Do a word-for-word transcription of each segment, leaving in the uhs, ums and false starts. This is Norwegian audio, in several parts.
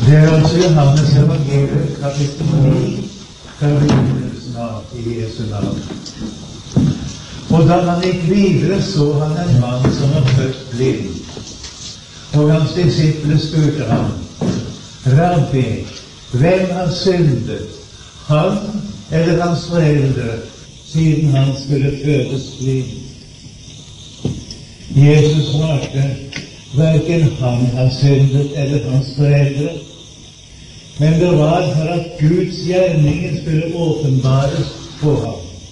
Det er altså Johannes evangeliet, kapittel ni, fra begynnelsen av i Jesu navn. Og da han gikk videre, så han en mann som var født blind. Og hans disciple spurte ham: Rabbi, hvem har syndet, han eller hans foreldre, siden han skulle fødes blind? Jesus svarte: hverken han har syndet eller hans foreldre, men det var for at Guds gjerninger skulle åpenbares på ham.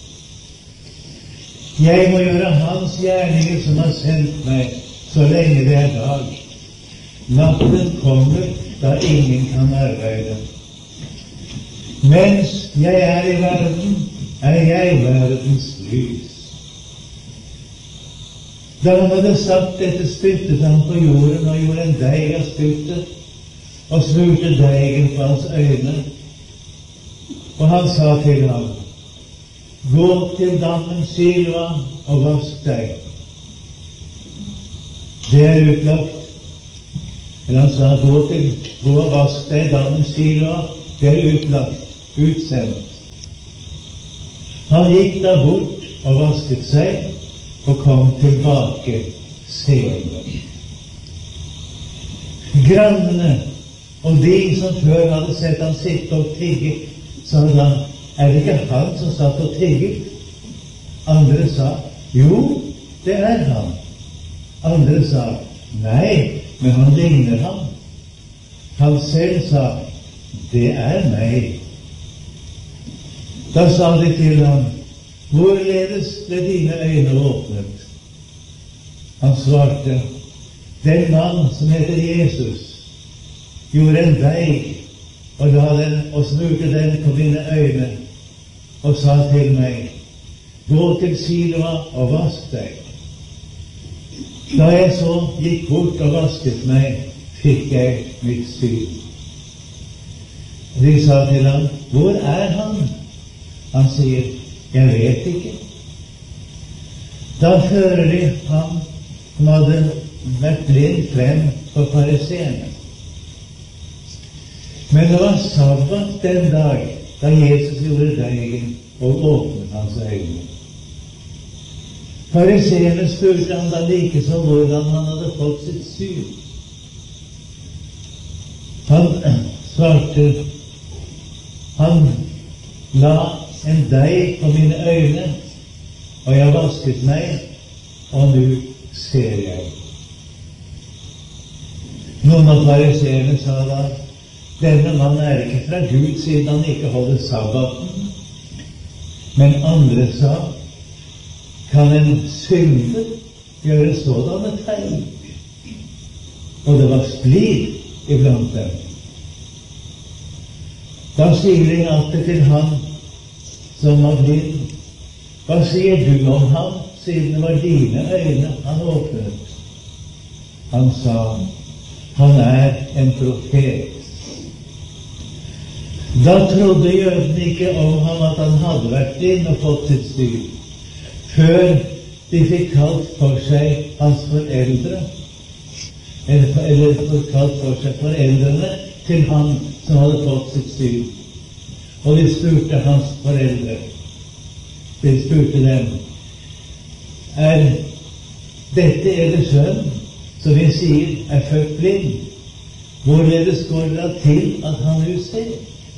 Jeg må gjøre hans gjerninger som har sendt meg, så lenge det er dag. Natten kommer da ingen kan arbeide. Mens jeg er i verden, er jeg verdens lys. Da han hadde sagt dette, spyttet han på jorden og gjorde en deig av spyttet, og smurte deigen på hans øyne. Og han sa til ham: gå til dammen Siloam og vask deg. Det er utlagt. Men han sa: gå til, gå og vask deg, dammen Siloam. Det er utlagt, utsendt. Han gikk da bort og vasket seg, og kom tilbake seende. Grannene og de som før hadde sett han sitte og tigge, sa da: er det ikke han som satt og tigget? Andre sa: jo, det er han. Andre sa: nei, men han ligner ham. Han selv sa: det er meg. Da sa de til ham: hvorledes ble dine øyne åpnet? Han svarte: den mann som heter Jesus gjorde en deig og la den og smurte den på mine øyne og sa til meg: gå til Siloam og vask deg. Da jeg så gikk bort og vasket meg, fikk jeg mitt syn. De sa til ham: hvor er han? Han sier: jeg vet ikke. Da fører de ham som hadde vært blind, frem for fariseerne. Men det var sabbat den dag da Jesus gjorde deigen og åpnet hans øyne. Fariseerne spurte han da like som hvordan han hadde fått sitt syn. Han svarte: han la en deig på mine øyne, og jeg vasket meg, og nå ser jeg. Noen av fariseerne sa da: denne mannen er ikke fra Gud, siden han ikke holder sabbaten. Men andre sa: kan en synder gjøre sådanne tegn? Og det var splid iblant dem. Da sier de alltid til han som var blind: hva sier du om ham, siden det var dine øyne han åpnet? Han sa: han er en profet. Da trodde jødene ikke om ham at han hadde vært blind og fått sitt syn, før de fikk kalt for seg hans foreldre, eller, eller fikk kalt for seg foreldrene til han som hadde fått sitt syn. Og de spurte hans foreldre. De spurte dem: er dette deres sønn, som vi sier er født blind? Hvorledes går det da til at han nå ser?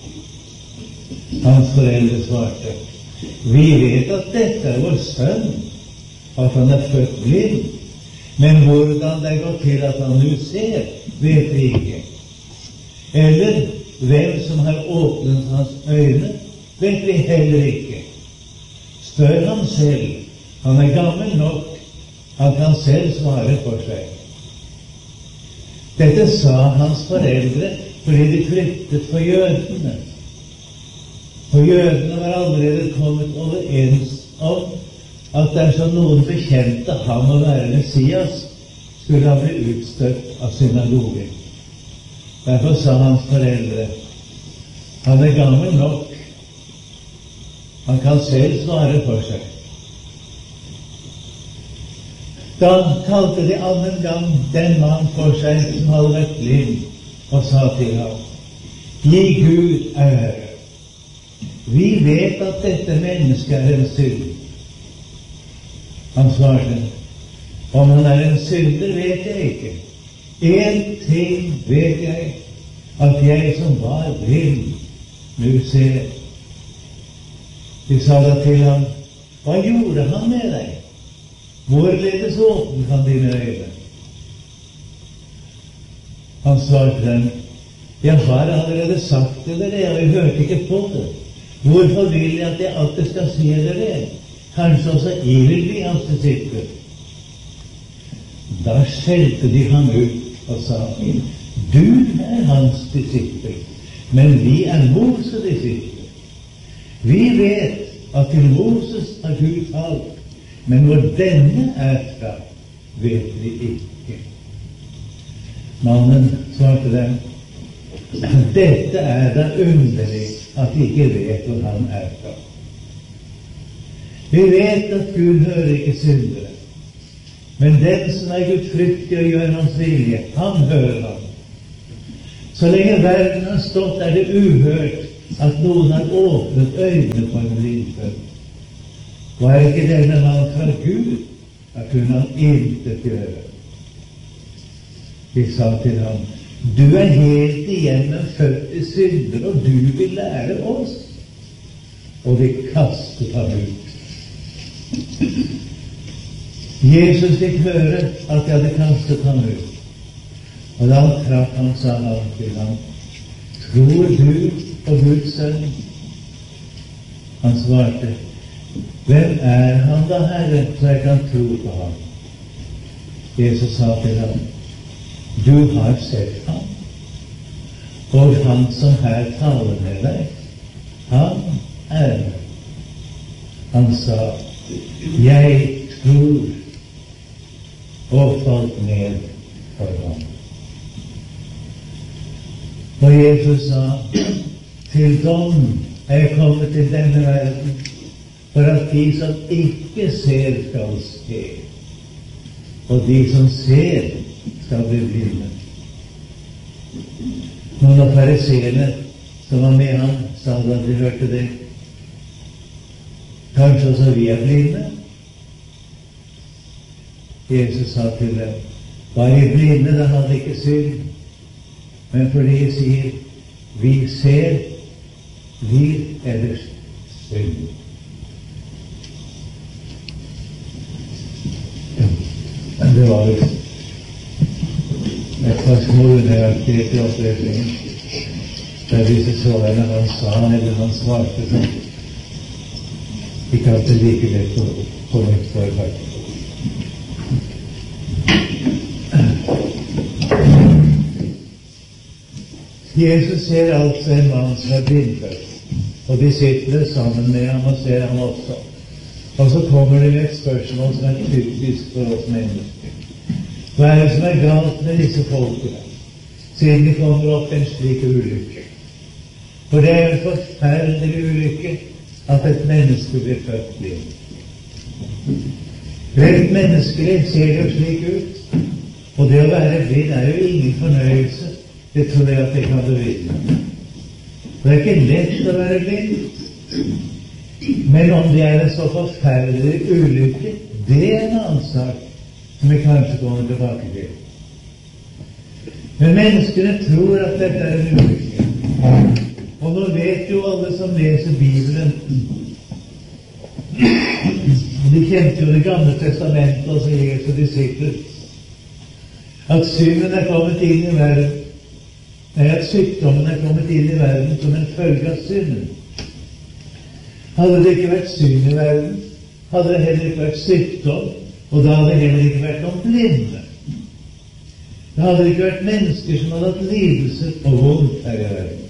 Hans foreldre svarte: vi vet at dette er vår sønn, at han er født blind, men hvordan det går til at han nå ser, vet vi ikke. Eller hvem som har åpnet hans øyne, vet vi heller ikke. Spør ham selv, han er gammel nok, han kan selv svare for seg. Dette sa hans foreldre fordi de fryktet for jødene. For jødene var allerede kommet overens om at dersom noen bekjente ham å være Messias, skulle han bli utstøtt av synagogen. Derfor sa hans foreldre: han er gammel nok, han kan selv svare for seg. Da kalte de annen gang den mann for seg som hadde vært blind, og sa til ham: gi Gud ære. Vi vet at dette mennesket er en synder. Han svarte, om han er en synder, vet jeg ikke. En ting vet jeg, at jeg som var blind, nå ser. De sa da til ham, hva gjorde han med deg? Hvorledes åpnet han dine øyne? Han svarte dem, jeg har allerede sagt til dere, og jeg hørte ikke på det. Hvorfor vil jeg at jeg alltid skal se dere? Kanskje også I vil bli hans disipler. Da skjelte de ham ut og sa, du er hans disipler, men vi er Moses disipler. Vi vet at til Moses har Gud talt, men hvor denne er fra, vet vi ikke. Mannen svarte dem, dette er da underlig at de ikke vet hvor han er fra. Vi vet at Gud hører ikke syndere, men den som er gudfryktig og gjør hans vilje, han hører ham. Så lenge verden har stått, er det uhørt at noen har åpnet øynene på en blindfødt. Og er ikke denne mann fra Gud, da kunne han intet gjøre. De sa til ham, du er helt igjennom født I synder, og du vil lære oss. Og de kastet ham ut. Jesus fikk høre at de hadde kastet ham ut. Og da han traff ham, sa han til ham, tror du på Guds sønn? Han svarte, hvem er han da, Herre, så jeg kan tro på ham? Jesus sa til ham, du har sett ham, og han som her taler med deg, han er med. Han sa, jeg tror, og falt ned for ham. Og Jesus sa, til dom er jeg kommet til denne verden, for at de som ikke ser skal se, og de som ser skal bli blinde. Noen av fariseerne som var med ham, sa da de hørte det, kanskje også vi er blinde? Jesus sa til dem, var I blinde, da hadde ikke synd, men fordi jeg sier, vi ser, vi ellers synd. Men det var jo et par små underaktigheter I opplevningen, der disse svarene han sa, eller han svarte, som ikke alltid like lett på, på nytt for hvert. Jesus ser altså en mann som er blindfødt, og de sitter sammen med ham og ser ham også. Og så kommer det med et spørsmål som er typisk for oss mennesker. Hva er det som er galt med disse folkene, siden de kommer opp en slik ulykke? For det er en forferdelig ulykke at et menneske blir født blind. Rent menneskelig ser det jo slik ut, og det å være blind er jo ingen fornøyelse. Det tror jeg at jeg kan bevilge. Det er ikke lett å være blind. Men om det er en så forferdelig ulykke, det er en annen sak som vi kanskje kommer tilbake til. Men menneskene tror at dette er en ulykke. Og nå vet jo alle som leser Bibelen, de kjente jo Det gamle testamentet, altså Jesu disipler, at synden er kommet inn I verden, nei, at sykdommen er kommet inn I verden som en følge av synden. Hadde det ikke vært synd I verden, hadde det heller ikke vært sykdom, og da hadde det heller ikke vært noen blinde. Da hadde det ikke vært mennesker som hadde hatt lidelser og vondt her I verden.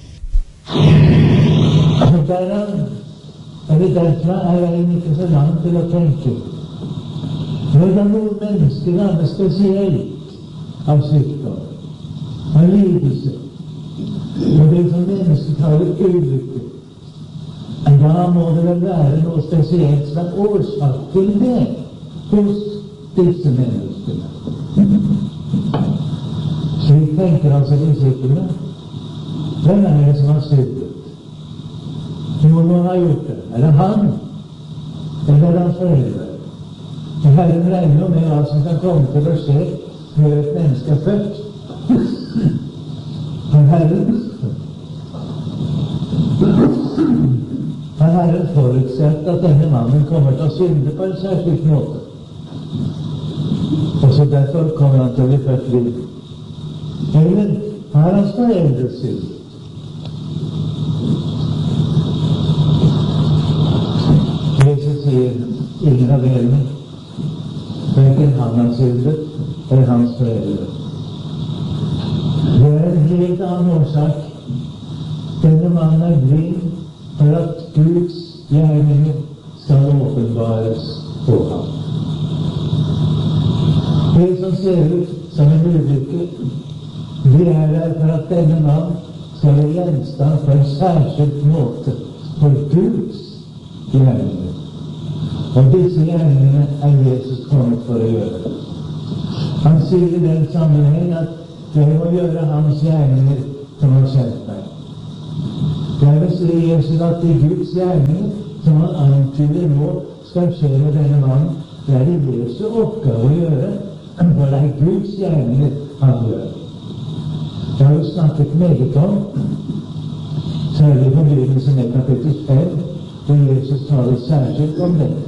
Er det derfra er veien ikke så langt til å tenke. Når det er noen mennesker rammer spesielt av sykdom, av lidelse, og det som mennesker kaller ulykke, da må det vel være noe spesielt som er årsak til det hos disse menneskene. Slik tenker altså disiplene. Hvem er det som har syndet? Noen har gjort det. Er det han? Eller er det hans foreldre? Og Herren regner jo med hva som kan komme til å skje før et menneske er født. Men Herren har Herren forutsett at denne mannen kommer til å synde på en særskilt måte. Og så derfor kommer han til å bli født liv. Eller har hans foreldre syndet? Jesus sier ingen av delene. Hverken han har syndet eller hans foreldre. Det er en helt annen årsak. Denne mannen er blind for at Guds gjerninger skal åpenbares på ham. Det som ser ut som en ulykke, det er der for at denne mann skal være gjenstand på en særskilt måte for Guds gjerninger. Og disse gjerningene er Jesus kommet for å gjøre. Han sier i den sammenheng at jeg må gjøre hans gjerninger som har sendt meg. Jeg vil si Jesus at de Guds gjerninger som han antyder nå skal skje med denne mannen, det er det Jesu oppgave å gjøre, for det er Guds gjerninger han gjør. Jeg har jo snakket meget om, særlig i forbindelse med kapittel fem, hvor Jesus taler særskilt om dette.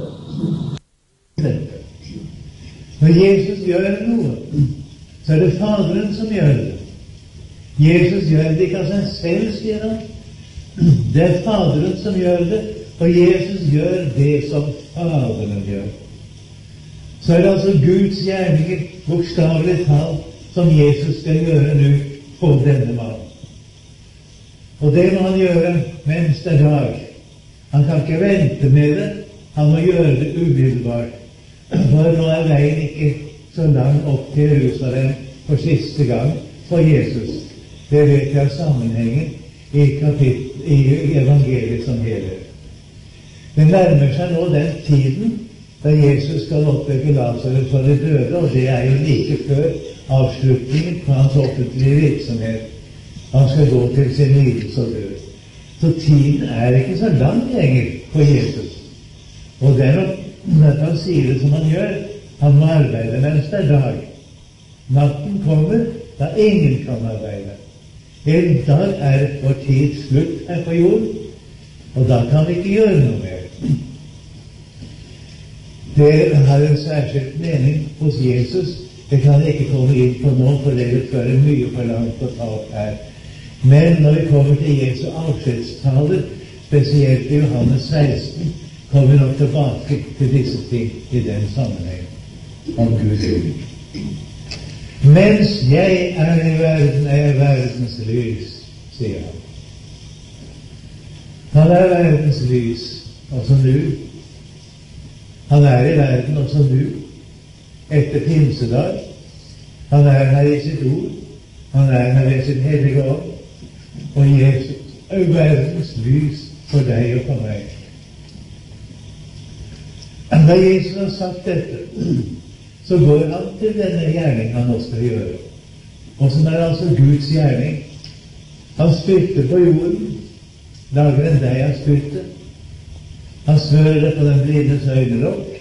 Når Jesus gjør noe, så er det Faderen som gjør det. Jesus gjør det ikke av seg selv, sier han. Det er Faderen som gjør det, og Jesus gjør det som Faderen gjør. Så er det altså Guds gjerninger, bokstavelig talt, som Jesus skal gjøre nå på denne mannen. Og det må han gjøre mens det er dag. Han kan ikke vente med det. Han må gjøre det umiddelbart. For nå er veien ikke så lang opp til Jerusalem for siste gang for Jesus. Det vet jeg sammenhengen i, kapit- i evangeliet som helhet. Det nærmer seg nå den tiden da Jesus skal oppvekke Lazarus fra de døde, og det er jo like før avslutningen på hans offentlige virksomhet. Han skal gå til sin lidelse og død. Så tiden er ikke så lang lenger for Jesus. Og det er nok at han sier det som han gjør. Han må arbeide mens det er dag. Natten kommer da ingen kan arbeide. En dag er vår tid slutt her på jorden, og da kan vi ikke gjøre noe mer. Det har en særskilt mening hos Jesus. Det kan jeg ikke komme inn på nå, for det vil føre mye for langt å ta opp her. Men når vi kommer til Jesu avskjedstaler, spesielt i Johannes seksten, kommer vi nok tilbake til disse ting i den sammenheng om Guds ord. Mens jeg er i verden, er jeg verdens lys, sier han. Han er verdens lys, også nå. Han er i verden også nå, etter pinsedag. Han er her i sitt ord. Han er her i sin hellige ånd. Og Jesus er verdens lys for deg og for meg. Da Jesus har sagt dette, så går han til denne gjerning han også skal gjøre, og som er altså Guds gjerning. Han spytter på jorden, lager en deig av spyttet. Han smører det på den blindes øynelokk,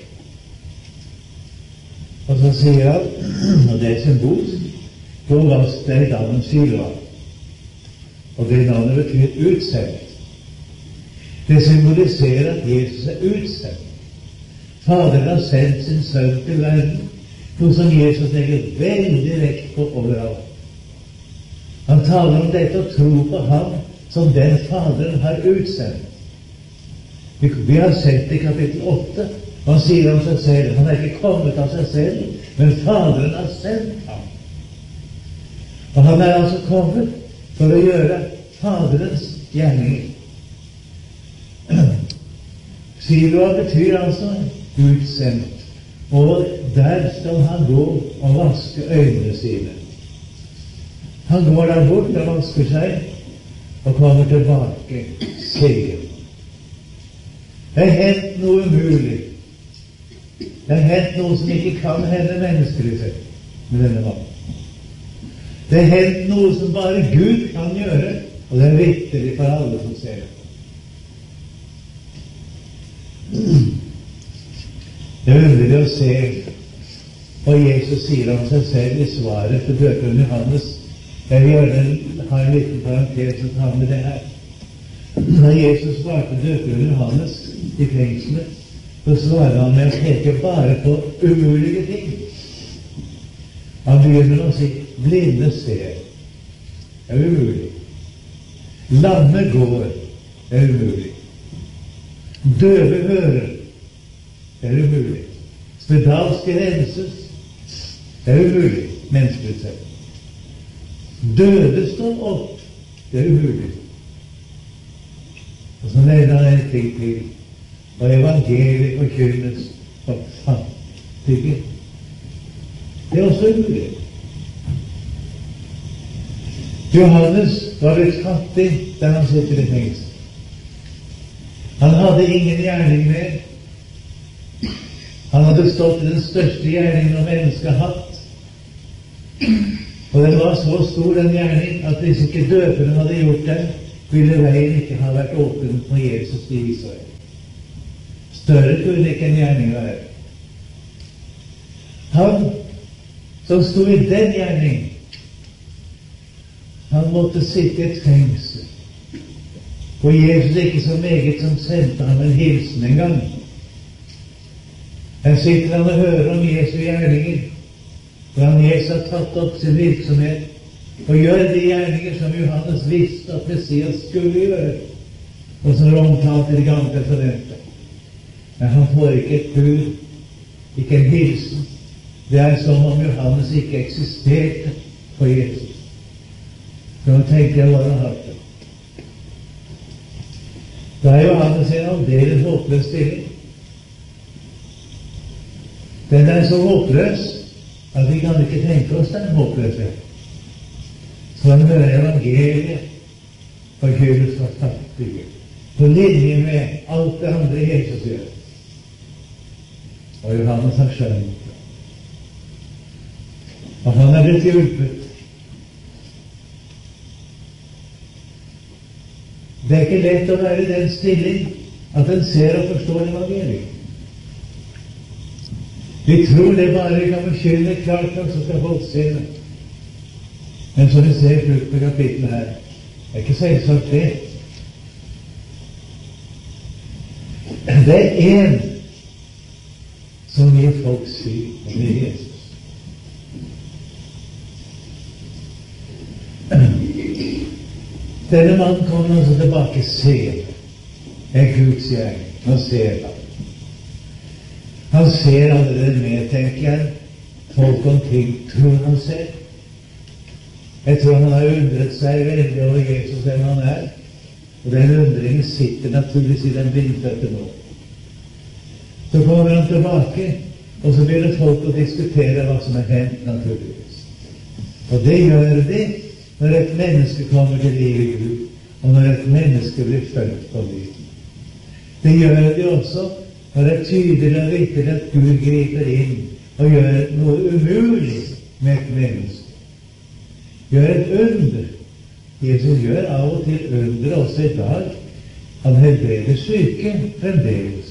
og så sier han, og det er symbolsk, gå og vask deg i dammen Siloam. Og det navnet betyr utsendt. Det symboliserer at Jesus er utsendt. Faderen har sendt sin sønn til verden, noe som Jesus legger veldig vekt på overalt. Han taler om dette og tror på ham som den Faderen har utsendt. Vi, vi har sett i kapittel åtte, og han sier om seg selv, han er ikke kommet av seg selv, men Faderen har sendt ham. Og han er altså kommet for å gjøre Faderens gjerninger. Siloam betyr altså utsendt, og der skal han gå og vaske øynene sine. Han går der bort og vasker seg og kommer tilbake sier. Det er hendt noe umulig. Det er hendt noe som ikke kan hende menneskelig sett med denne mannen. Det er hendt noe som bare Gud kan gjøre Og det er vitterlig for alle som ser det. Det er underlig å se hva Jesus sier om seg selv i svaret til døperen Johannes. Jeg vil gjerne ha en liten parentes å ta med det her. Når Jesus svarte døperen Johannes i fengselet, så svarer han med å peke bare på umulige ting. Han begynner å si blinde ser. Det er umulig. Lamme går. Det er umulig. Døve hører. Det er umulig. Spedalske renses. Det er umulig, menneskelig sett. Døde står opp. Det er umulig. Og så nevner han en ting til. Og evangeliet forkynnes for fattige. Det er også umulig. Johannes var litt fattig da han sitter i fengsel. Han hadde ingen gjerning mer. Han hadde stått i den største gjerningen noe menneske har hatt. Og den var så stor, den gjerning, at hvis ikke døperen hadde gjort den, ville veien ikke ha vært åpen for Jesus i Israel. Større kunne ikke en gjerning være. Han som stod i den gjerning, han måtte sitte i et fengsel, hvor Jesus ikke så meget som sendte ham en hilsen en gang. Her sitter han og hører om Jesu gjerninger, hvordan Jesus har tatt opp sin virksomhet og gjør de gjerninger som Johannes visste at Messias skulle gjøre, og som er omtalt i Det gamle testamentet. Men han får ikke et bud, ikke en hilsen. Det er som om Johannes ikke eksisterte for Jesus. Så nå tenker jeg hva han har hatt det. Da er Johannes en aldeles håpløs stilling. Den er så håpløs at vi kan ikke tenke oss den håpløshet. Så han hører evangeliet forkynnes for fattige, på linje med alt det andre Jesus gjør. Og Johannes har skjønt det. Og han er blitt hjulpet. Det er ikke lett å være i den stilling at en ser og forstår evangeliet. Vi tror det bare vi kan forkynne klart nok, så skal folk se det. Men som vi ser i slutten på kapitlet her, det er ikke selvsagt det. Det er en som gir folk syn, og det er Jesus. Denne mannen kommer altså tilbake sen. Det er Guds gjerning. Nå ser han. Han ser allerede med, tenker jeg, folk omkring tror han ser. Jeg tror han har undret seg veldig over Jesus, hvem han er. Og den undringen sitter naturligvis i den blindfødte nå. Så kommer han tilbake, og så begynner folk å diskutere hva som er hendt, naturligvis. Og det gjør de når et menneske kommer til liv i Gud, og når et menneske blir født på ny. Det gjør de også når det er tydelig og vittig at Gud griper inn og gjør noe umulig med et menneske. Gjør et under. Jesus gjør av og til under også i dag. Han helbreder syke fremdeles.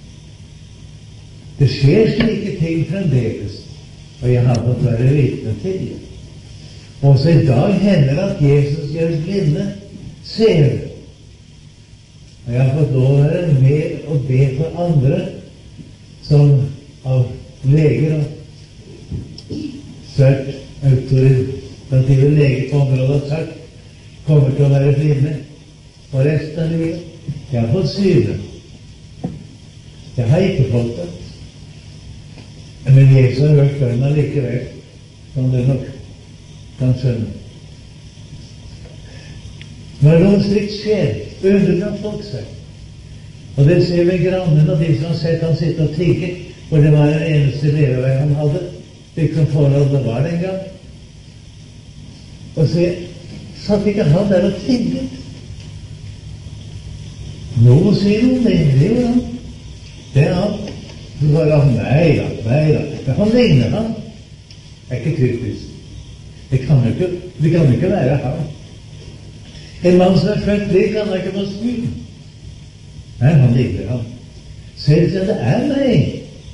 Det skjer slike ting fremdeles, og jeg har fått være vitne til det. Også i dag hender at Jesus gjør blinde seere. Og jeg har fått lov å være med og be for andre som av leger og svært autoritative leger på området har sagt kommer til å være blinde for resten av livet. Jeg har fått syne. Jeg har ikke fått det. Men Jesus har hørt bønnen likevel, som det nok kan skjønne. Når noe slikt skjer, undrer folk seg. Og det ser vi grannen og de som har sett han sitte og tigge, for det var den eneste levevei han hadde, slik som forholdet var den gang. Og så satt ikke han der og tigget. Noe sier noe, det gjør han. Det er han. Så var han, nei da, nei da. Men han ligner han. Det er ikke typisk. Det kan jo ikke, det kan ikke være han. En mann som er født blikk, han er ikke på Gud. Nei, han ligger han. Selv om det er meg.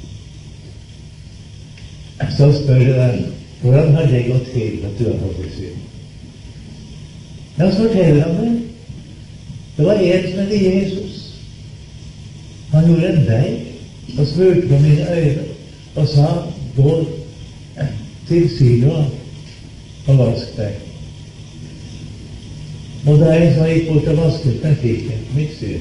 Så spør jeg deg, hvordan har det gått til at du har fått det syn? Ja, så forteller han det. Det var en som heter Jesus. Han gjorde en deig og smurte på mine øyne og sa, gå til Siloam og vask deg. Og da jeg så gikk bort og vasket meg, fikk jeg mitt syn.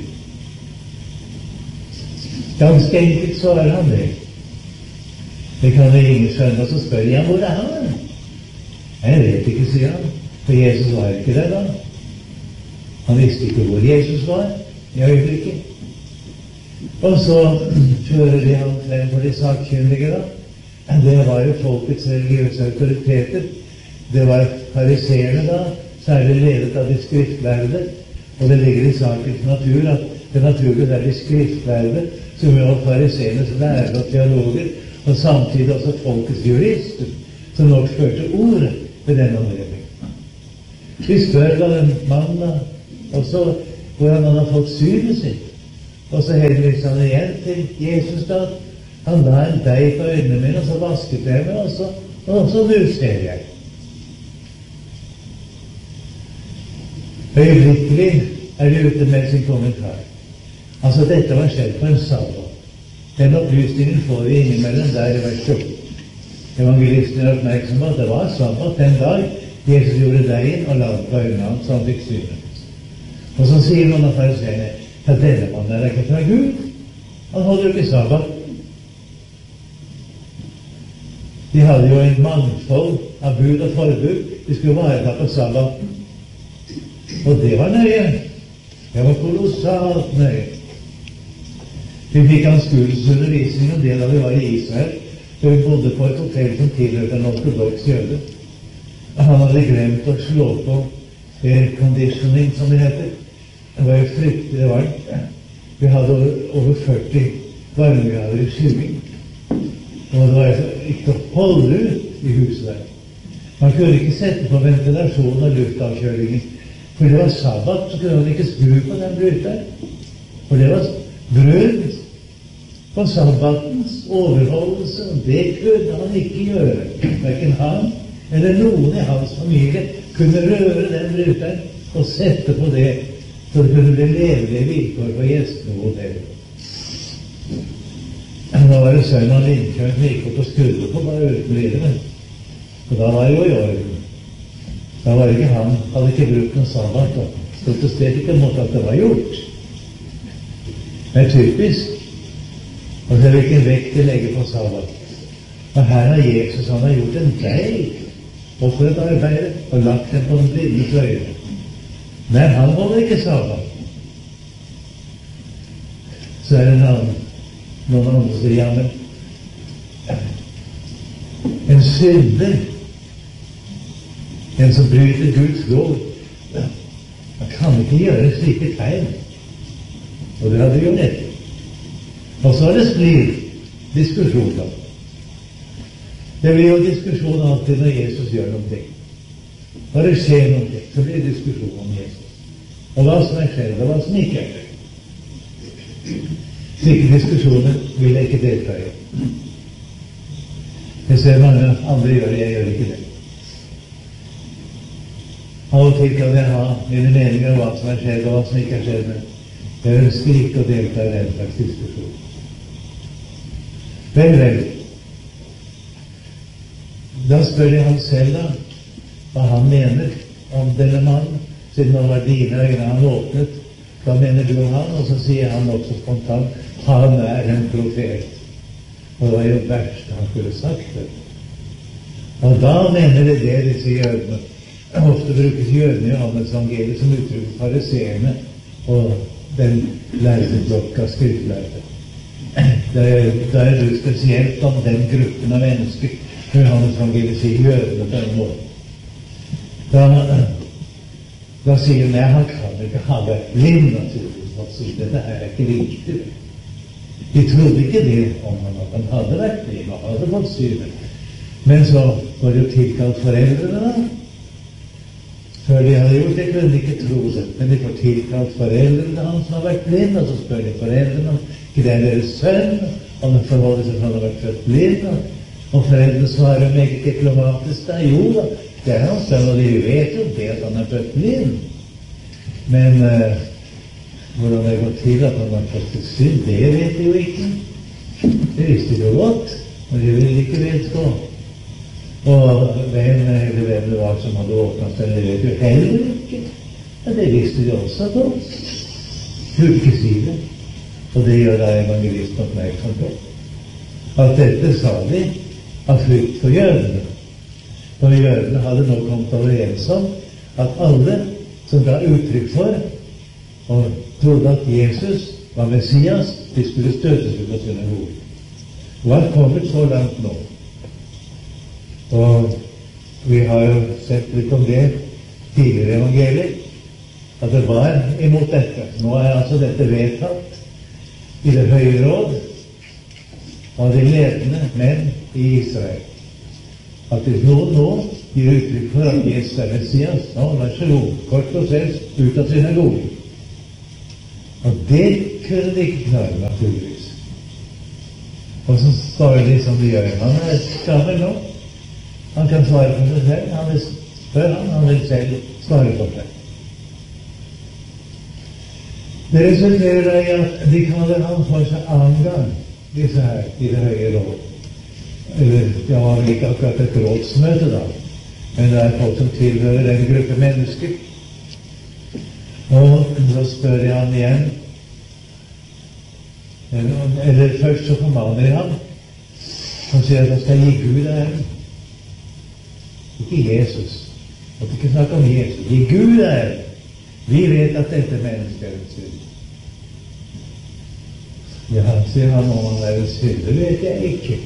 Ganske enkelt svarer han det. Det kan det ingen skjønne, og så spør jeg, hvor er han? Jeg vet ikke, sier han, for Jesus var ikke der da. Han visste ikke hvor Jesus var i øyeblikket. Og så kjører de han frem for de sakkyndige da. Det var jo folkets religiøse autoriteter. Det var fariseerne da, særlig ledet av de skriftlærde. Og det ligger i sakens natur at det naturlige er de skriftlærde, som jo var fariseernes lærere og teologer, og samtidig også folkets jurister, som nok førte ordet ved denne anledning. Vi spør da den mannen da, også hvordan han har fått synet sitt. Og så henviser han igjen til Jesus da. Han la en deig på øynene mine, og så vasket jeg meg, og så, og så nu ser jeg. Øyeblikkelig er de ute med sin kommentar. Altså, dette var skjedd på en sabbat. Den opplysningen får vi innimellom der i vers fjorten. Evangelisten er oppmerksom på at det var sabbat den dag Jesus gjorde deigen og la den på øynene hans, så han fikk synet. Og så sier noen av fariseerne, ja, denne mannen er ikke fra Gud. Han holder jo ikke sabbat. De hadde jo en mangfold av bud og forbud. De skulle vareta på sabbaten. Og det var nøye. Det var kolossalt nøye. Vi fikk anskuelsesundervisning om det da vi var i Israel. Så vi bodde på et hotell som tilhørte en ortodoks jøde. Han hadde glemt å slå på air conditioning, som det heter. Det var jo fryktelig varmt. Vi hadde over førti varmegrader i skyving. Og det var ikke å holde ut i huset der. Man kunne ikke sette på ventilasjon og luftavkjølingen. For det var sabbat, så kunne man ikke skru på den bryteren. For det var brød på sabbatens overholdelse, og det kunne han ikke gjøre. Hverken han eller noen i hans familie kunne røre den bryteren og sette på det, så det kunne bli levelige vilkår for gjestene på hotellet. Nå var det sønnen av Lindkjøn som gikk opp og skrudde på bare ørkenbrillene. Og da var det jo i orden. Da var det ikke han, hadde ikke brukt noen sabbat, og protesterte ikke mot at det var gjort. Det er typisk. Og det er hvilken vekt de legger på sabbat. Og her har Jesus, han har gjort en deig og for et arbeid, og lagt den på den blindes øyne. Men han holder ikke sabbat. Så er det en annen. Noen andre sier, ja, men en synder, en som bryter Guds lov, man kan ikke gjøre slike tegn. Og det hadde jo nett. Og så er det splid, diskusjon da. Det blir jo diskusjon alltid når Jesus gjør noen ting. Når det skjer noen ting, så blir det diskusjon om Jesus. Og hva som er skjedd, og hva som ikke er skjedd. Slike diskusjoner vil jeg ikke delta i. Jeg ser mange andre gjør det, jeg gjør ikke det. Av og til kan jeg ha mine meninger om hva som er skjedd og hva som ikke er skjedd, men jeg ønsker ikke å delta i den slags diskusjon. Vel, vel. Da spør jeg han selv da, hva han mener om denne mannen, siden han var dine øyne han åpnet. Hva mener du om han? Og så sier han også spontant, han er en profet. Og det var jo verst han skulle sagt det. Og da mener det det disse jødene. Ofte brukes jødene i Johannes evangeliet som uttrykk for fariseerne og den lærde blokk av skriftlærde. Da er det spesielt om den gruppen av mennesker Johannes evangeliet sier jødene på den måten. Da, da sier han, nei, han kan ikke ha vært blind, naturligvis. Altså, dette her er ikke riktig. De trodde ikke det om han, at han hadde vært blind, og hadde fått synet. Men så var det jo tilkalt foreldrene da. før de hadde gjort det, kunne de ikke tro det. Men de får tilkalt foreldrene hans som har vært blind, og så spør de foreldrene om ikke det er deres sønn, om de forholder seg for han har vært født blind. Og foreldrene svarer meget diplomatisk da, jo da, det er hans sønn, og de vet jo det at han er født blind. Men uh, hvordan det går til at han har fått et synd, det vet de jo ikke. Det visste de jo godt, men de ville ikke vedstå. Og hvem eller hvem det var som hadde åpnet seg, det vet jo heller ikke. Men det visste de også da. De kunne ikke si det. Og det gjør da evangelisten oppmerksom på. At dette sa de av frykt for jødene. For jødene hadde nå kommet overens om at alle som ga uttrykk for og trodde at Jesus var Messias, de skulle støtes ut av synagogen. Og han kommet så langt nå. Og vi har jo sett litt om det tidligere evangelier, at det var imot dette. Nå er altså dette vedtatt i det høye råd av de ledende menn i Israel. At hvis noen nå gir uttrykk for at Jesus er Messias, nå, vær så god, kort prosess, ut av synagogen. Og det kunne de ikke klare, naturligvis. Og så svarer de som de gjør. Han er gammel nå. Han kan svare for seg selv. Han vil spørre han, han vil selv svare for seg. Det resulterer i at de kaller han for seg annen gang, disse her, i det høye råd. Eller, det var vel ikke akkurat et rådsmøte da, men det er folk som tilhører en gruppe mennesker. Og så spør jeg han igjen, eller, eller først så formaner jeg han, han sier at han skal gi Gud æren. Ikke Jesus. At ikke snakke om Jesus. Gi Gud æren. Vi vet at dette mennesket er en synd. Ja, sier han, om han er en synd, det vet jeg ikke.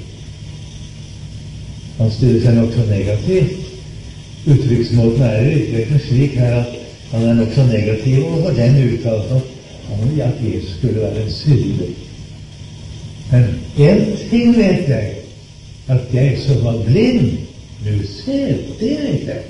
Han stiller seg nok så negativt. Uttrykksmåten er i virkeligheten slik her at han er nok så negativ over den uttalelsen at Jesus skulle være en synder. Men en ting vet jeg, at jeg som var blind, nå ser, det vet jeg.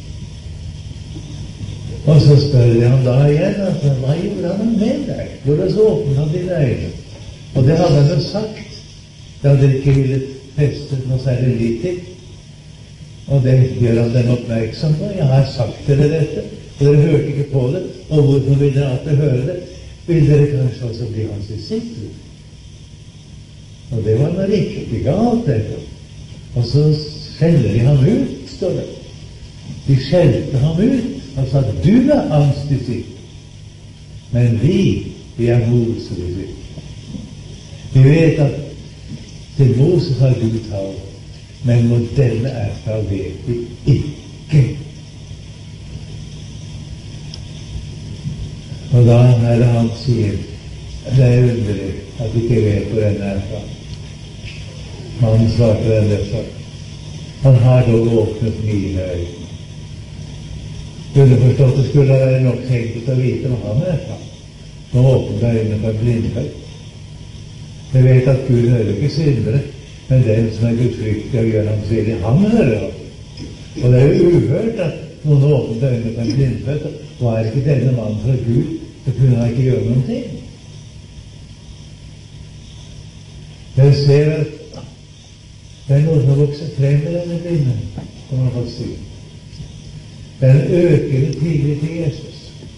Og så spør jeg ham da igjen, altså, hva gjorde han med deg? Hvordan åpnet han dine øyne? Og det hadde han jo sagt. Det hadde ikke villet feste noe særlig lit til. Og det gjør han dem oppmerksom på. Jeg har sagt dere dette, og dere hørte ikke på det. Og hvorfor vil dere alltid høre det? Vil dere kanskje også bli hans disipler? Og det var nå riktig galt, dette. Og så skjeller de ham ut, står det. De skjelte ham ut. Han sa, du er hans disippel. Men vi, vi er Moses disippel. Vi vet at til Moses har Gud talt, men modellene er fra vet vi ikke. Og da er det han sier, det er underlig at vi ikke vet hvor den er fra. Mannen svarte den derfor. Han har dog åpnet mine øyne. Underforstått det skulle være nok enkelt å vite hva han er fra. Nå åpnet øynene på en blindhet. Jeg vet at Gud hører ikke syndere, men den som er gudfryktig og gjør hans vilje, han hører ham. Og det er jo uhørt at noen åpnet øynene på en blindhet, og er ikke denne mannen fra Gud, så kunne han ikke gjøre noen ting. Jeg ser at det er noe som vokser frem med denne blinden, som man kan si. Det er en økende tillit til Jesus.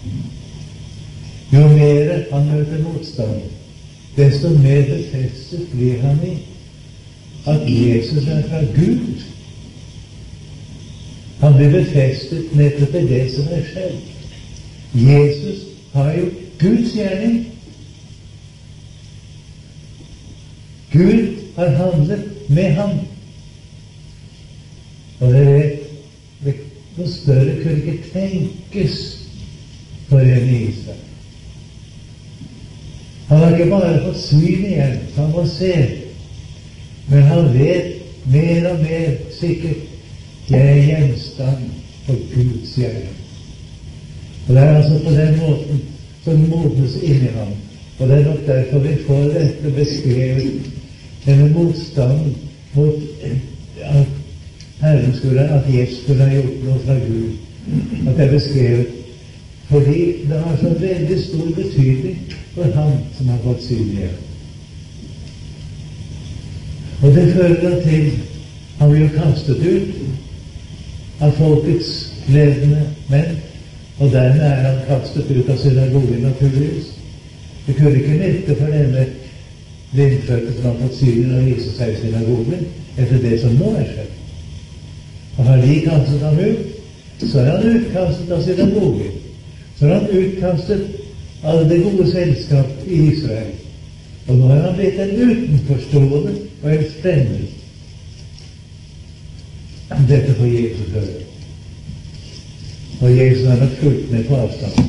Jo mer han møter motstand, desto mer befestet blir han i at Jesus er fra Gud. Han blir befestet nettopp i det som er skjedd. Jesus har jo Guds gjerning. Gud har handlet med ham. Og dere vet, noe større kunne ikke tenkes for en i Israel. Han har ikke bare fått syn igjen, han må se, men han vet mer og mer sikkert jeg er gjenstand for Guds gjerning. Og det er altså på den måten som modnes inni ham. Og det er nok derfor vi får dette beskrevet, denne motstand mot at Herren skulle, at Jesus skulle ha gjort noe fra Gud, at det er beskrevet, fordi det har så veldig stor betydning for ham som har fått syn igjen. Og det fører da til han blir jo kastet ut av folkets ledende menn, og dermed er han kastet ut av synagogen, naturligvis. Det kunne ikke nytte for denne blindfødte som har fått synet å vise seg i synagogen etter det som nå er skjedd. Og har de kastet ham ut, så er han utkastet av synagogen. Så er han utkastet av det gode selskap i Israel. Og nå er han blitt en utenforstående og en fremmed. Dette får Jesus høre. Og Jesus har nok fulgt med på avstand.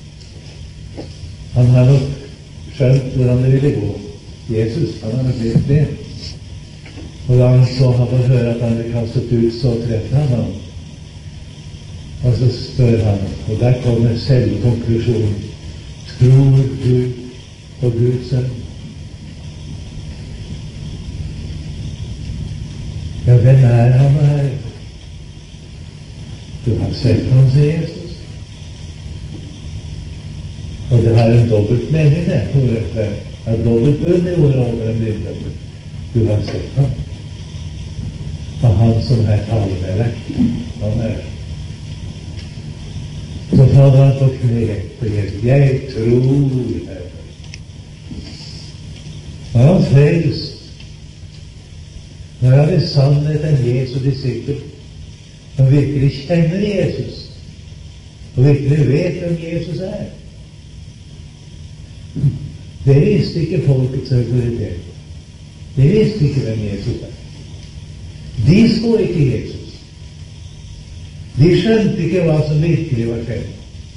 Han har nok skjønt hvordan det ville gå. Jesus, han har nok blitt med. Og da han så han får høre at han ble kastet ut, så treffer han ham. Og så spør han, og der kommer selve konklusjonen. Tror du på Guds sønn? Ja, hvem er han her? Du har sett ham, sier Jesus. Og det har en dobbelt mening, det. Det er dobbelt bunn i ordet over en blinde. Du har sett ham. Og han som her taler med deg, han er. Så faller han på kne på Jesus. Jeg tror her. Når han frelst, når han i sannhet er Jesu disippel, som virkelig kjenner Jesus, og virkelig vet hvem Jesus er. Det visste ikke folkets autoritet. De visste ikke hvem Jesus er. De så ikke Jesus. De skjønte ikke hva som virkelig var skjedd.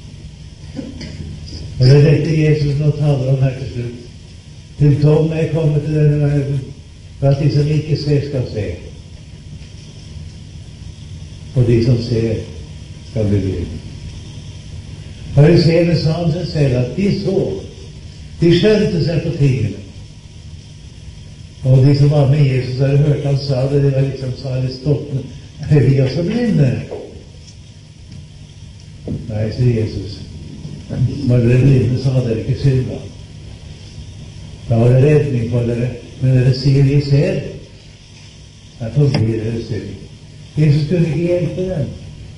Og det er dette Jesus nå taler om her til slutt. Til tom er kommet til denne verden, for at de som ikke ser, skal se. Og de som ser, skal bli blind. Fariseerne sa om seg selv at de så, de skjønte seg på tingene. Og de som var med Jesus, hadde hørt han sa det, de var liksom sa litt stoppende. Er vi også blinde? Nei, sier Jesus. Var dere blinde, så hadde dere ikke synda. Da var det redning for dere. Men dere sier vi ser, derfor blir dere synd. Jesus kunne ikke hjelpe dem.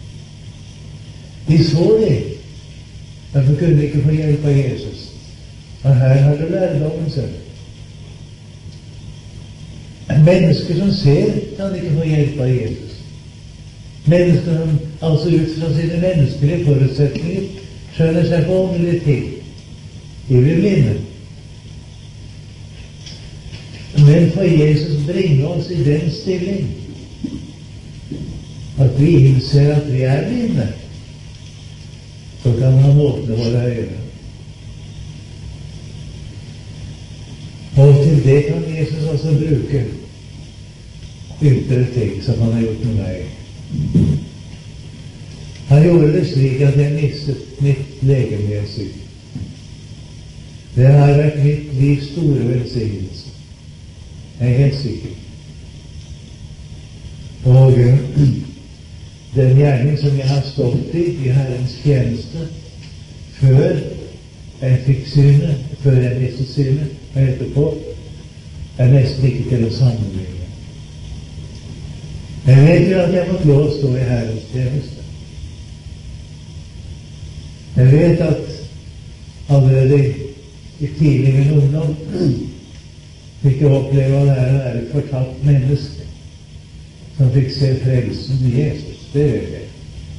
De så det. Derfor kunne de ikke få hjelp av Jesus. Og her har du lærdommen selv. Mennesker som ser, kan ikke få hjelp av Jesus. Mennesker som altså ut fra sine menneskelige forutsetninger skjønner seg på åndelige ting. De vil vinne. Men for Jesus bringer oss i den stilling at vi innser at vi er blinde, så kan han åpne våre øyne. Og til det kan Jesus også bruke ytre ting som han har gjort med meg. Han gjorde det slik at jeg mistet mitt legemssyk. Det har vært mitt livs store velsignelse. Jeg er helt sikker. Og den gjerning som jeg har stått i i Herrens tjeneste før jeg fikk synet, før jeg mistet synet, og etterpå, er nesten ikke til å sammenligne. Jeg vet jo at jeg måtte lov å stå i Herrens tjeneste. Jeg vet at allerede i tidlig min ungdom fikk jeg oppleve å være, være et fortapt menneske som fikk se frelsen i Jesus. Det vet jeg.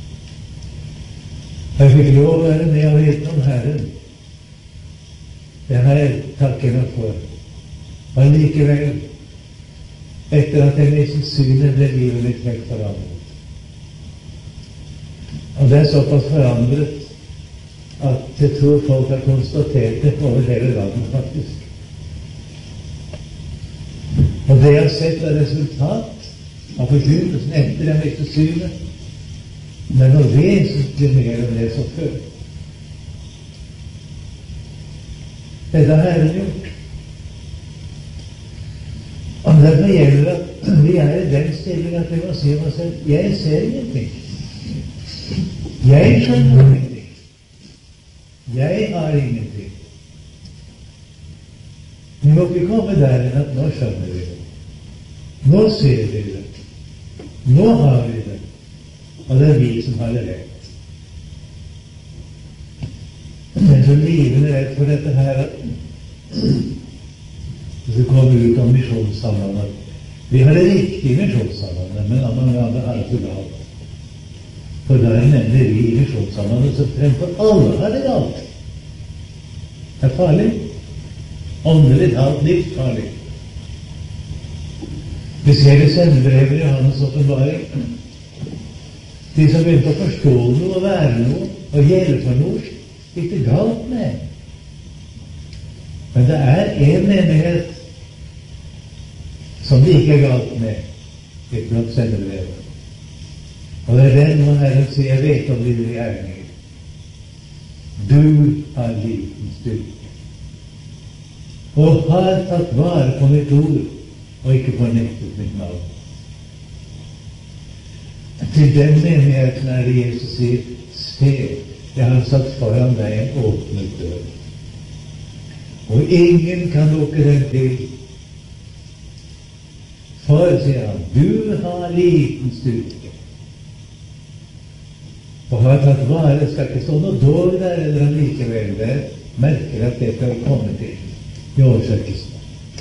Jeg fikk lov å være med og vitne om Herren. Det har jeg takket meg for. Og likevel, etter at jeg mistet synet, ble livet mitt helt forandret. Og det er såpass forandret at jeg tror folk har konstatert det over hele landet, faktisk. Og det jeg har sett er resultat av forkynnelsen etter jeg mistet synet, men noe vesentlig mer enn det som før. Dette har Herren gjort. Og derfor gjelder det at vi er i den stilling at vi må si om oss selv, jeg ser ingenting. Jeg skjønner ingenting. Jeg har ingenting. Vi må ikke komme der enn at nå skjønner vi det. Nå ser vi det. Nå har vi det. Og det er vi som har det rett. Men så livende redd for dette her at det kommer ut om misjonssambandet. Vi har det riktige misjonssambandet, men mange andre har det så galt. For da er nemlig vi i misjonssambandet som fremfor alle har det galt. Det er farlig. Åndelig talt livsfarlig. Vi ser det sendebrevet i Johannes åpenbaring. De som begynte å forstå noe og være noe og gjelde for noe, gikk det galt med. Men det er en menighet som det ikke er galt med, et blått sendebrevet. Og det er den hvor Herren sier, jeg vet om dine gjerninger. Du har liten styrke. Og har tatt vare på mitt ord, og ikke fornektet mitt navn. Til den menigheten er det Jesus sier, se, jeg har satt foran deg en åpnet dør. Og ingen kan lukke den til. For, sier han, du har liten styrke. Og har tatt vare, skal ikke stå noe dårlig der, eller han likevel der, merker at det skal komme til i oversettelsen.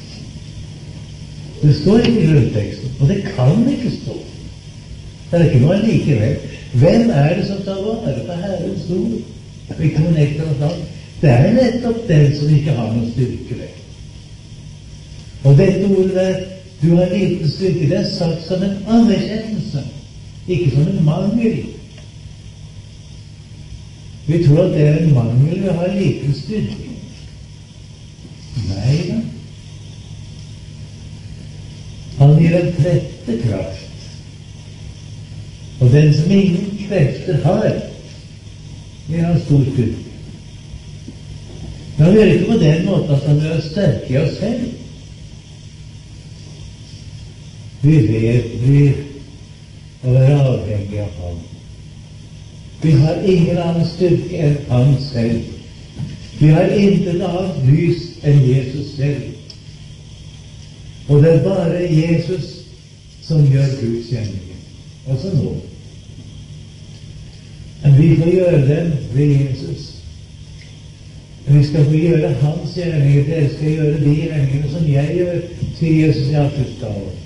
Det står ikke i grunnteksten, og det kan ikke stå. Det er ikke noe likevel. Hvem er det som tar vare på Herrens ord? Ikke noe nekter av navn. Det er nettopp den som ikke har noen styrke ved. Og dette ordet der, du har liten styrke, det er sagt som en anerkjennelse, ikke som en mangel. Vi tror at det er en mangel ved å ha liten styrke. Nei da. Han gir en trette kraft. Og den som ingen krefter har, det har stor styrke. Men han gjør ikke på den måten at han gjør sterke i oss selv. Vi vet vi å være avhengig av ham. Vi har ingen annen styrke enn han selv. Vi har intet annet lys enn Jesus selv. Og det er bare Jesus som gjør Guds gjerninger. Også nå. Men vi får gjøre dem ved Jesus. Vi skal få gjøre hans gjerninger. Dere skal gjøre de gjerningene som jeg gjør, sier Jesus i apostelen.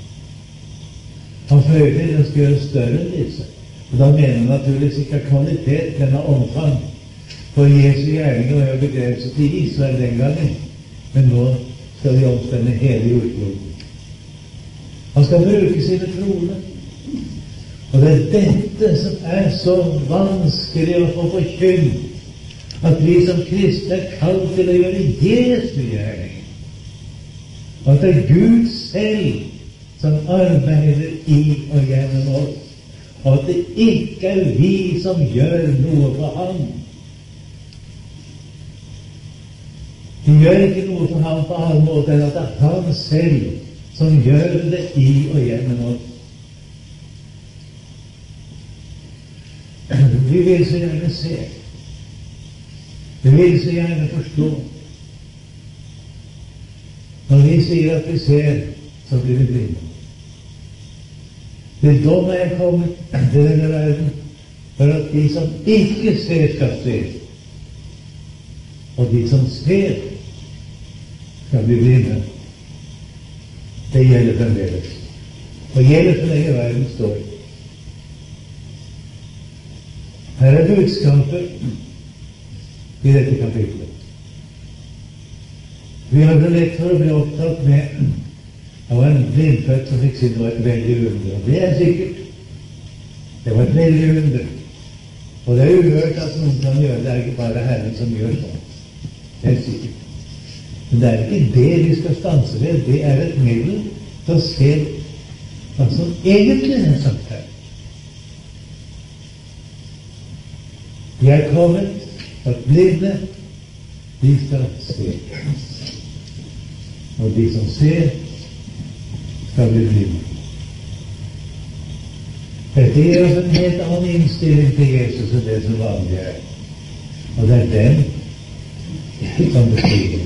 Han føler at han skal gjøre større enn disse. Og da mener han naturligvis ikke av kvalitet, men av omfang. For Jesu gjerninger var jo begrenset til Israel den gangen. Men nå skal de omspenne hele jordkloden. Han skal bruke sine troende. Og det er dette som er så vanskelig å få forkynt, at vi som kristne er kalt til å gjøre Jesu gjerninger. Og at det er Gud selv som arbeider i og gjennom oss. Og at det ikke er vi som gjør noe for ham. Vi gjør ikke noe for ham på annen måte enn at det er han selv som gjør det i og gjennom oss. Vi vil så gjerne se. Vi vil så gjerne forstå. Når vi sier at vi ser, så blir vi blinde. Til dom er jeg kommet til denne verden for at de som ikke ser, skal se. Og de som ser, skal bli blinde. Det gjelder fremdeles. Og gjelder for lenge verden står. Her er budskapet i dette kapitlet. Vi har det lett for å bli opptatt med det var en blindfødt som fikk si det var et veldig under. Og det er sikkert. Det var et veldig under. Og det er uhørt at noen kan gjøre det. Det er ikke bare Herren som gjør sånn. Det er sikkert. Men det er ikke det vi skal stanse ved. Det er et middel til å se hva som egentlig er sagt her. De er kommet at blinde, de skal se. Og de som ser, skal bli blinde. Dette gir oss en helt annen innstilling til Jesus enn det som vanlig er. Og det er den som beskriver.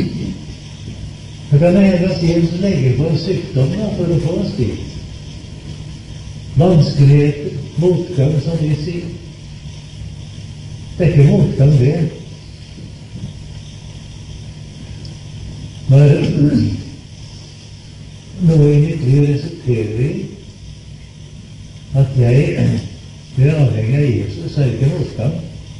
Så kan det hende at Jesus legger på sykdommer for å få oss dit. Vanskeligheter, motgang, som vi sier. Det er ikke motgang, det. Når noe i mitt liv resulterer i at jeg blir avhengig av Jesus, så er det ikke motgang.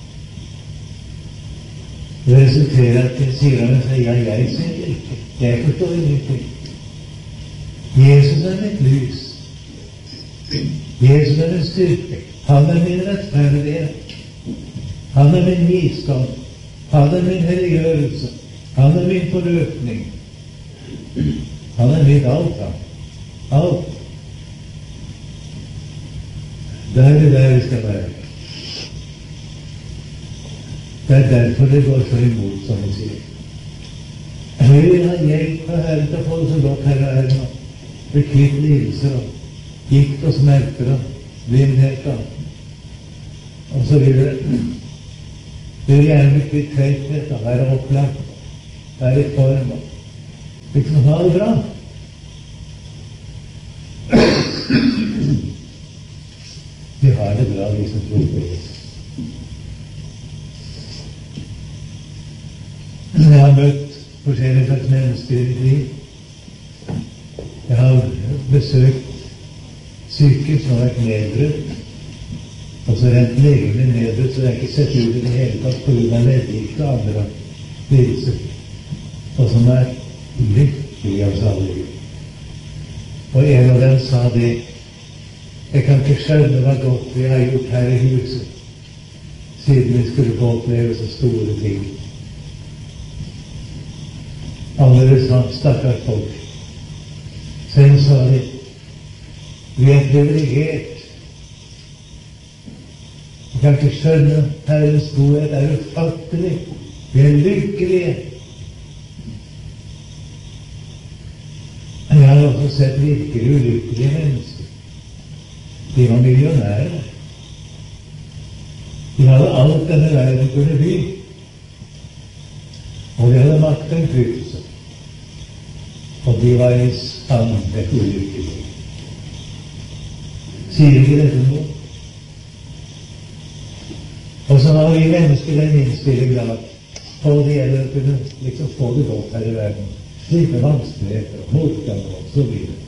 Det resulterer at jeg sier av meg selv, ja, jeg ser ikke. Jeg forstår ingenting. Jesus er mitt lys. Jesus er min styrke. Han er min rettferdighet. Han er min visdom. Han er min helliggjørelse. Han er min forløpning. Han er mitt alt, han. Alt. Det er det der vi skal være. Det er derfor det går så imot, som vi sier. Vi vil ha hjelp av Herren til å få det så godt her og her nå. Bli kvitt lidelser og gikt og smerter og blindhet og så videre. Vi vil gjerne bli kvitt tretthet og være opplagt, være i form og liksom ha det bra. Vi har det bra, vi som tror på Jesus. Jeg har møtt forskjellige slags mennesker i mitt liv. Jeg har besøkt syke som har vært nedbrutt, og så rent legene nedbrutt, så det er ikke sett ut i det hele tatt på grunn av leddgikt og andre lidelser, og som er lykkelig av oss alle. Og en av dem sa det: jeg kan ikke skjønne hva godt vi har gjort her i huset, siden vi skulle få oppleve så store ting. Andre sa, stakkars folk. Selv sa de, vi er privilegert. Vi kan ikke skjønne Herrens godhet er ufattelig. Vi er lykkelige. Jeg har også sett virkelig ulykkelige mennesker. De var millionærer. De hadde alt denne verden kunne by. Og de hadde makt og innflytelse. Og de var i stand til ulykkelig. Sier ikke dette noe? Og så har vi mennesker den innstillingen at på det gjelder å kunne liksom få det godt her i verden. Slippe vanskeligheter og motgang og så videre.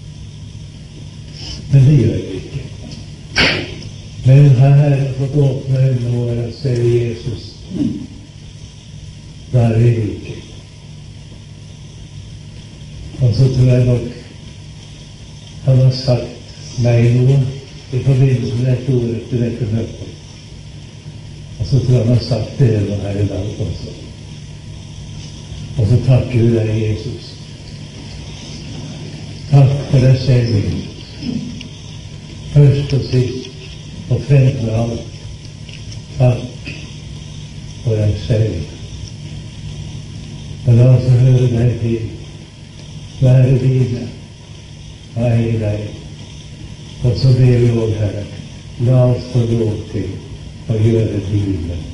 Men det gjør vi ikke. Men her har jeg fått åpne øynene våre og se Jesus. Da er vi rike. Og så tror jeg nok han har sagt meg noe i forbindelse med dette ordet til dette møtet. Og så tror jeg han har sagt det noe her i dag også. Og så takker vi deg, Jesus. Takk for deg selv. Først og sist og fremfor alt. Takk for deg selv. Og la oss høre deg til. Være dine, og eie deg. Og så ber vi også, Herre, la oss få lov til å gjøre dine